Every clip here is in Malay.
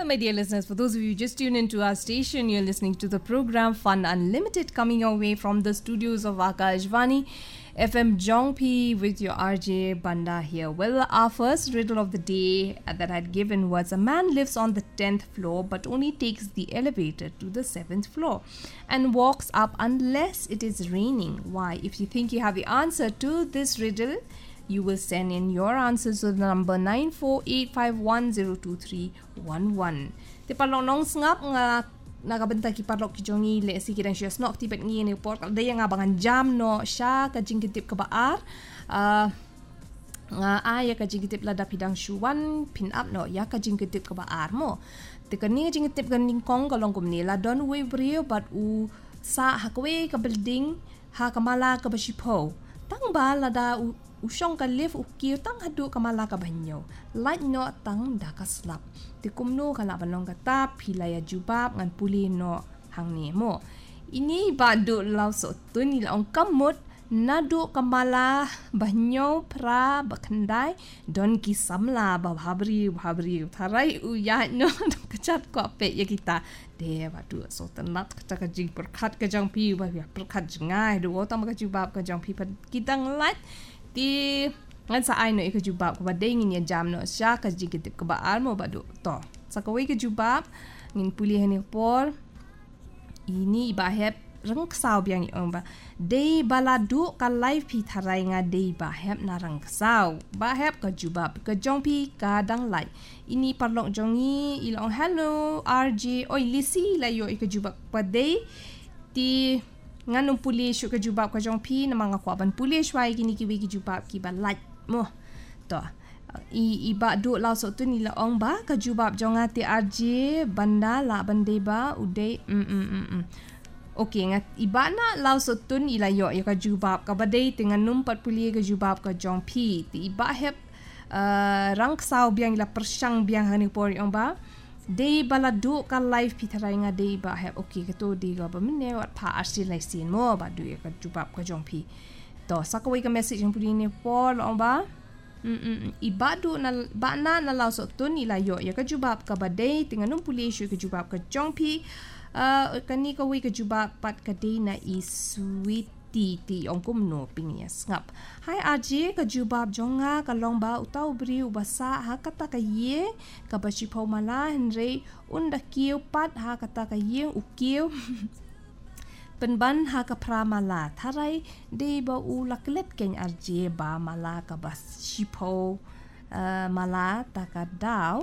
my dear listeners. For those of you just tuned into our station, you're listening to the program Fun Unlimited, coming your way from the studios of Akashvani FM Jongpi with your RJ Banda here. Well, our first riddle of the day that I'd given was: a man lives on the 10th floor but only takes the elevator to the 7th floor and walks up unless it is raining. Why? If you think you have the answer to this riddle, you will send in your answers to the number 9485102311. Te palong nong sngap nga nakabenta ki parlok ki jongi le si kidan siya snok tibet ngi ni por da yang abangan jam no sya ka jingkitip ka baar nga aya ka jingkitip lada pidang shuwan pin up no ya ka jingkitip ka baar mo te kani jingkitip kan lingkong kalong kumni la don we brio but u sa hakwe ka building ha kamala ka basipo tang ba lada usong ka lift ukiyo tang hadu kamala ka banyo light no tang dakaslap ti kumno kala balong kata pilaya jubab ngan puli no hang ni mo ini badu law so tuni la ong kamut nadu kamala banyo pra bakandai don ki samla babhabri tharai u ya no kacat ko pe ya kita de badu so tenat kata jing perkhat ka jang pi ba perkhat ngai do tang ka jubab ka jang pi kita nglat di ngan sa ai no ka jubab ko badai ngin ya jam no sya ka jigitip ka baal mo badu to sa ka we ka jubab ngin pulih ni por ini ibahep rang sau biang ni ba dei baladu ka live pi tharai nga dei bahep na rang sau bahep ka jubab ka jongpi ka dang lai ini parlok jongi ilong hello RJ oi lisi la yo ka jubab pa dei ti nganong pulis ka jubab ka jongpi na mga kwaban pulis wai kini kiwi ki jubab ki balat mo to iba do law so tu ni la ong ba ka jubab jonga ti RJ banda la bande ba uday okay ngat iba na law so tu ni la yo ka jubab ka badai dengan numpat pulis ka jubab ka jongpi ti iba hep rang sau biang la persang biang hani pori ong ba day baladu ka live pitarai nga day ba have okay kato di ga ba mene wat pa arsi lai sin mo ba du ka jubab ka jongpi to sakawai ka message yang puli ni pol ong ba ibadu na ba na law so tun ila yo ya ka jubab ka ba day tinganum puli shu ka jubab ka jongpi kani ka wi ka jubab pat ka day na sweet ti ong kumno pinias ngap hai RJ ka jubab jonga ka longba utau bri ubasa ha kata ka ye ka basipo mala henry unda kiu pat ha kata ka ye ukiu penban ha ka pramala tharai de ba u laklet ken RJ ba mala ka basipo mala ta ka daw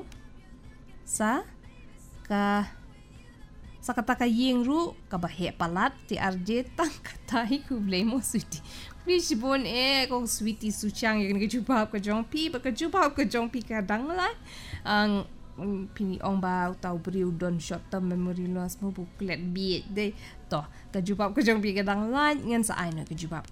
sa ka sakata ka yingru ka bahe palat ti RJ tang katai ku blemo sweetie please bon kong sweetie suchang yang ka jubab ka jongpi ba ka jubab ka jongpi ka dang la ang pini ong ba tau bri don short term memory loss mo booklet bi de to ka jubab ka jongpi ka dang la ngan sa ai na ka jubab